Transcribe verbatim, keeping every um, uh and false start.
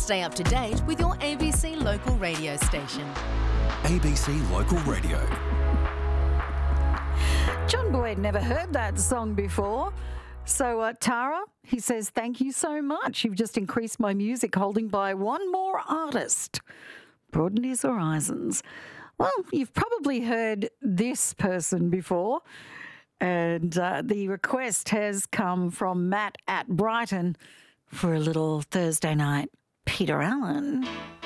Stay up to date with your A B C local radio station. A B C Local Radio. John Boyd never heard that song before. So, uh, Tara, he says, thank you so much. You've just increased my music holding by one more artist. Broadened his horizons. Well, you've probably heard this person before. And uh, the request has come from Matt at Brighton for a little Thursday night Peter Allen.